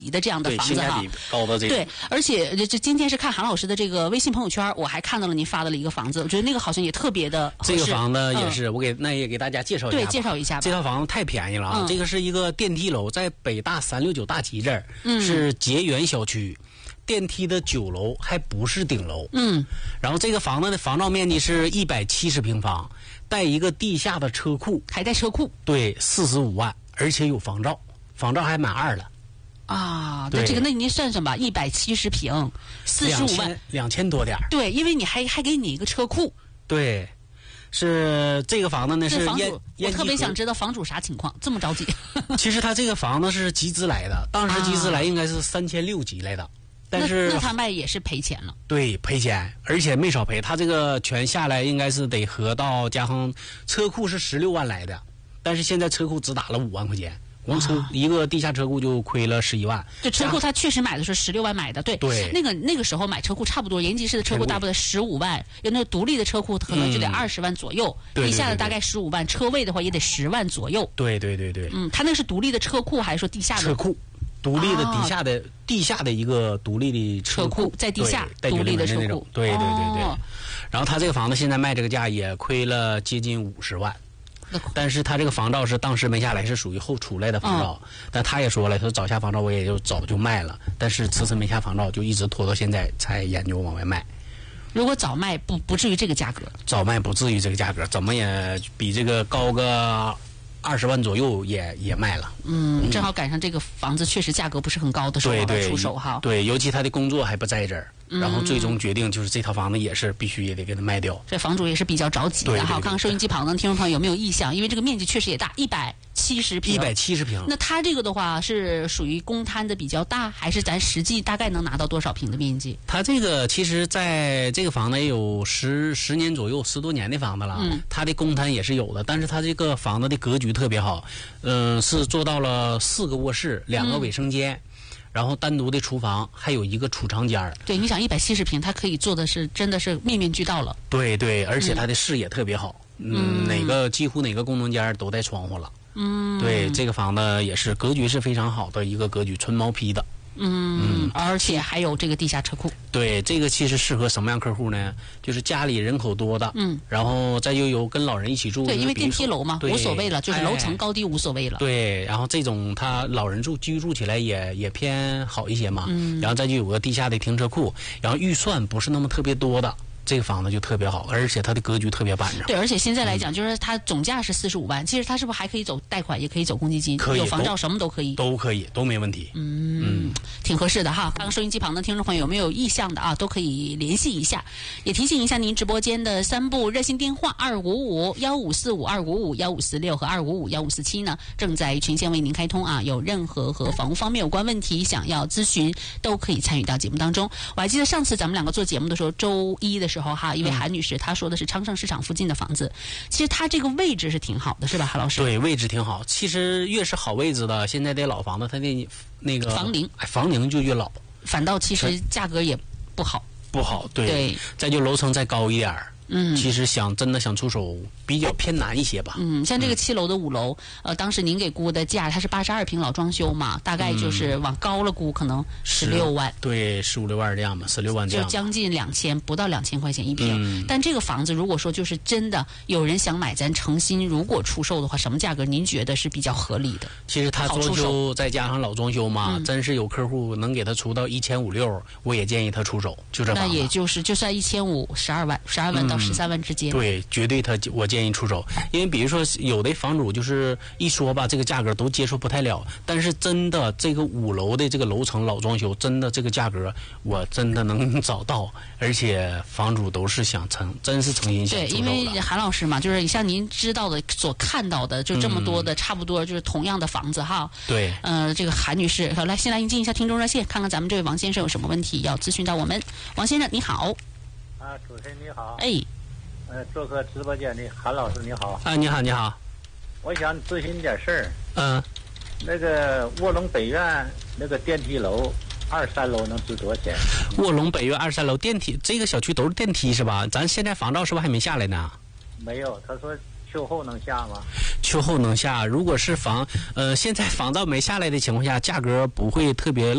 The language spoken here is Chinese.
的这样的房子哈， 性价比高的这个。 对，而且这今天是看韩老师的这个微信朋友圈，我还看到了您发的了一个房子，我觉得那个好像也特别的合适。 这个房子也是，那也给大家介绍一下。 对，介绍一下吧。 这套房子太便宜了啊！这个是一个电梯楼，在北大369大集这儿，是结缘小区。电梯的9楼还不是顶楼，然后这个房子的房照面积是170平方，带一个地下的车库， 还带车库， 对，45万，而且有房照，房照还满2了。 啊，那您算算吧，170平，45万 ，2000多点。 对，因为你还给你一个车库。 对，是这个房子呢是房主，我特别想知道房主啥情况，这么着急。 其实他这个房子是集资来的，当时集资来应该是3600集来的。但是那他卖也是赔钱了， 对，赔钱，而且没少赔。他这个全下来应该是得合到加上车库是16万来的，但是现在车库只打了5万块钱，光一个地下车库就亏了11万。 对，车库他确实买的是16万买的，对，那个时候买车库差不多，延吉市的车库大部分15万，有那个独立的车库可能就得20万左右，地下的大概15万，车位的话也得10万左右。 对， 他那是独立的车库还是说地下的车库？独立的地下的一个独立的车库，在地下独立的车库， 对。然后他这个房子现在卖这个价也亏了接近50万，但是他这个房照是当时没下来，是属于后出来的房照，但他也说了，他说早下房照我也就早就卖了，但是迟迟没下房照，就一直拖到现在才研究往外卖。 如果早卖不至于这个价格， 早卖不至于这个价格，怎么也比这个高个20万左右也卖了。 正好赶上这个房子确实价格不是很高的时候出手哈。 对，尤其他的工作还不在这儿，然后最终决定就是这套房子也是必须也得给他卖掉。 这房主也是比较着急的哈。看看收音机旁的听众朋友有没有意向，因为这个面积确实也大，170平。 170平。 那他这个的话是属于公摊的比较大，还是咱实际大概能拿到多少平的面积？ 他这个其实在这个房子也有10年左右，10多年的房子了。他的公摊也是有的，但是他这个房子的格局特别好，是做到了4个卧室，2个卫生间。然后单独的厨房，还有一个储藏间。 对，你想170平，它可以做的是真的是面面俱到了。 对，而且它的视野特别好，几乎哪个功能间都带窗户了。对，这个房子也是格局是非常好的一个格局，纯毛坯的。 而且还有这个地下车库。 对，这个其实适合什么样客户呢？就是家里人口多的，然后再就有跟老人一起住。 对，因为电梯楼嘛，无所谓了，就是楼层高低无所谓了。 对，然后这种他老人居住起来也偏好一些嘛。然后再就有个地下的停车库，然后预算不是那么特别多的。这个房子就特别好，而且它的格局特别板正。 对，而且现在来讲，就是它总价是45万，其实它是不是还可以走贷款，也可以走公积金， 可以有房照，什么都可以， 都可以，都没问题。 挺合适的哈。刚刚收音机旁的听众朋友有没有意向的啊，都可以联系一下。也提醒一下您直播间的3部热线电话：25515452551546和25515547呢，正在全线为您开通啊。有任何和房屋方面有关问题想要咨询，都可以参与到节目当中。我还记得上次咱们2个做节目的时候，周一的时候哈，一位韩女士她说的是昌盛市场附近的房子，其实它这个位置是挺好的，是吧，韩老师？ 对，位置挺好。其实越是好位置的，现在的老房子，它的那个房龄就越老， 反倒其实价格也不好。对， 再就楼层再高一点儿。其实真的想出手比较偏难一些吧。 像这个7楼的5楼，当时您给估的价，它是82平老装修嘛，大概就是往高了估，可能16万。 对，15、16万这样吧，16万这样。 就将近2000，不到2000块钱一平。但这个房子如果说就是真的有人想买，咱诚心如果出售的话，什么价格您觉得是比较合理的？ 其实他装修再加上老装修嘛，真是有客户能给他出到1500、1600，我也建议他出手，就这房子。那也就是就算1500、12万到13万之间。 对，绝对我建议出手，因为比如说有的房主就是一说吧，这个价格都接受不太了，但是真的这个5楼的这个楼层老装修，真的这个价格我真的能找到，而且房主都是真是诚心想出手了。 对，因为韩老师嘛，就是像您知道的所看到的，就这么多的，差不多就是同样的房子哈。 对。 这个韩女士，好，来先来迎接一下听众热线，看看咱们这位王先生有什么问题要咨询到我们。王先生你好。 主持人你好。做客直播间的韩老师你好。 你好。 我想咨询点事儿。那个卧龙北苑那个电梯楼2、3楼能值多少钱？ 卧龙北苑2、3楼电梯，这个小区都是电梯是吧？咱现在房照是不是还没下来呢？ 没有，他说秋后能下吗？ 秋后能下，如果是现在防盗没下来的情况下，价格不会特别